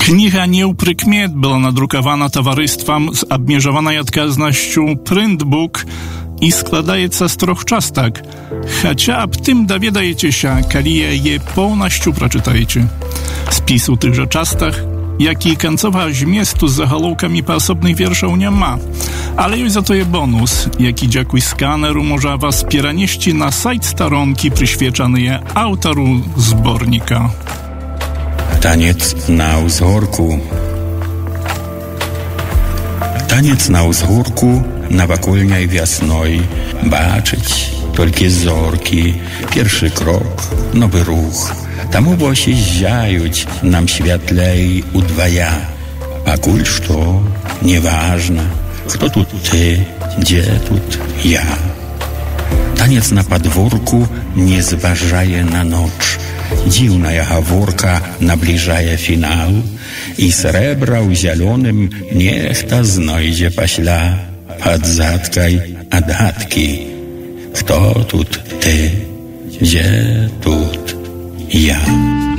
Kniha «Неупрыкмет» была надрукована таварыствам з абмежаванай адказнасцю «Printbook» і складаецца з 3 частак. Хаця аб тым даведаецеся, калі яе поўнасцю прачытаеце. Спісу ў тых жа частах, jak i końcowa zmiestu z zagalowkami paasobnych wierszów nie ma. Ale jest za to je bonus, jaki dzięki skaneru może was pieranieści na sajt staronki przyświeczanej autoru zbornika. Taniec na wzgórku. Taniec na wzgórku, na wakulniaj wiasnoj, baczyć tylko zorki, pierwszy krok, nowy ruch. Таму вось і ззяюць нам святляй удвая. Пакуль што, неважна, хто тут ты, дзе тут я. Танец на падворку не зважае на ноч. Дзіўная гаворка набліжае фінал, і срэбра ў зялёным нехта знойдзе пасля пад задкай адгадкі. Хто тут ты, дзе тут я.